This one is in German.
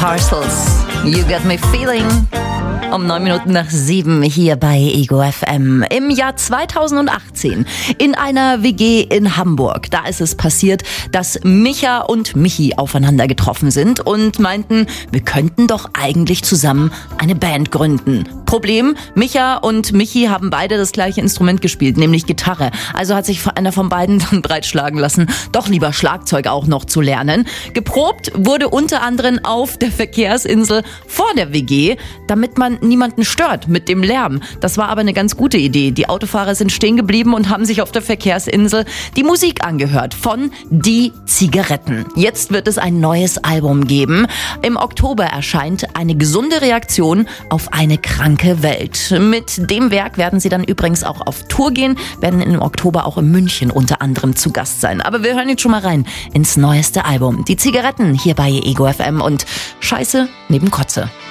Parcels. You got me feeling. Um 7:09 hier bei Ego FM. Im Jahr 2018 in einer WG in Hamburg. Da ist es passiert, dass Micha und Michi aufeinander getroffen sind und meinten, wir könnten doch eigentlich zusammen eine Band gründen. Problem, Micha und Michi haben beide das gleiche Instrument gespielt, nämlich Gitarre. Also hat sich einer von beiden dann breitschlagen lassen, doch lieber Schlagzeug auch noch zu lernen. Geprobt wurde unter anderem auf der Verkehrsinsel vor der WG, damit man niemanden stört mit dem Lärm. Das war aber eine ganz gute Idee. Die Autofahrer sind stehen geblieben und haben sich auf der Verkehrsinsel die Musik angehört von Die Zigaretten. Jetzt wird es ein neues Album geben. Im Oktober erscheint eine gesunde Reaktion auf eine kranke Welt. Mit dem Werk werden sie dann übrigens auch auf Tour gehen, werden im Oktober auch in München unter anderem zu Gast sein. Aber wir hören jetzt schon mal rein ins neueste Album. Die Zigaretten hier bei Ego FM und Scheiße neben Kotze.